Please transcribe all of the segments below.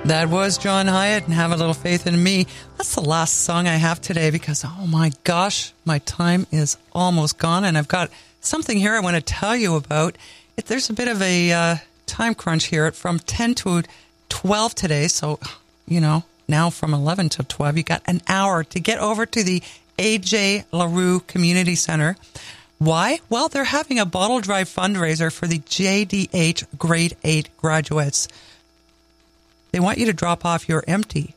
That was John Hyatt and Have a Little Faith in Me. That's the last song I have today because, oh my gosh, my time is almost gone and I've got something here I want to tell you about. There's a bit of a time crunch here from 10 to 12 today. So, you know, now from 11 to 12, you got an hour to get over to the A.J. LaRue Community Center. Why? Well, they're having a bottle drive fundraiser for the JDH Grade 8 graduates. They want you to drop off your empty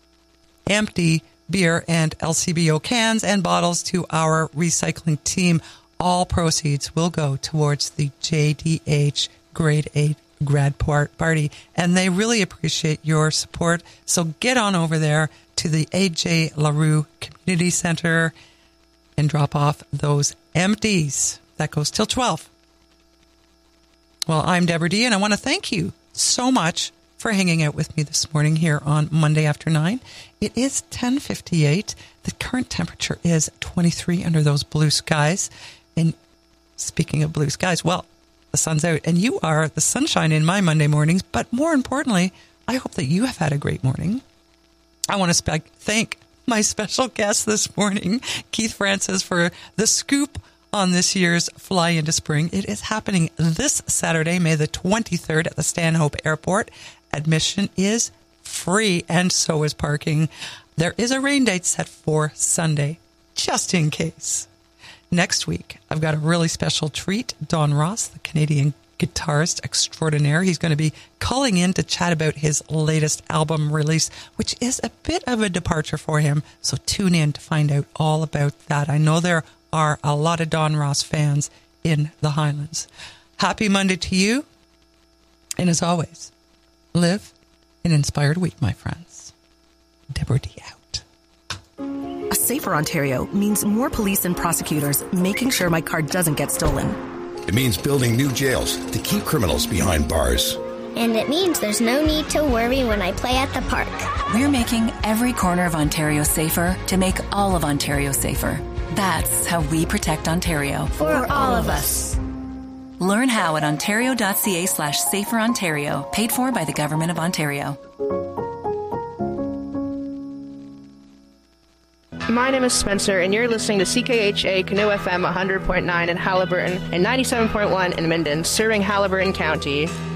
beer and LCBO cans and bottles to our recycling team. All proceeds will go towards the JDH Grade 8 grad party, and they really appreciate your support. So get on over there to the A.J. LaRue Community Center and drop off those empties. That goes till 12. Well, I'm Deborah D, and I want to thank you so much for hanging out with me this morning here on Monday after 9. It is 10:58. The current temperature is 23 under those blue skies. And speaking of blue skies, well, the sun's out and you are the sunshine in my Monday mornings. But more importantly, I hope that you have had a great morning. I want to thank my special guest this morning, Keith Francis, for the scoop on this year's Fly into Spring. It is happening this Saturday, May the 23rd at the Stanhope Airport. Admission is free, and so is parking. There is a rain date set for Sunday, just in case. Next week, I've got a really special treat. Don Ross, the Canadian guitarist extraordinaire, he's going to be calling in to chat about his latest album release, which is a bit of a departure for him. So tune in to find out all about that. I know there are a lot of Don Ross fans in the Highlands. Happy Monday to you. And as always, live an inspired week, my friends. Deborah D out. A safer Ontario means more police and prosecutors making sure my car doesn't get stolen. It means building new jails to keep criminals behind bars. And it means there's no need to worry when I play at the park. We're making every corner of Ontario safer to make all of Ontario safer. That's how we protect Ontario. For all of us. Learn how at ontario.ca/saferontario, paid for by the Government of Ontario. My name is Spencer, and you're listening to CKHA Canoe FM 100.9 in Haliburton and 97.1 in Minden, serving Haliburton County.